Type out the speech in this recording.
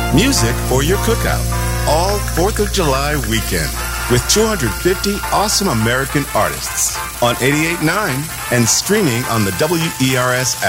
Music for your cookout. All 4th of July weekend with 250 awesome American artists on 88.9 and streaming on the WERS app.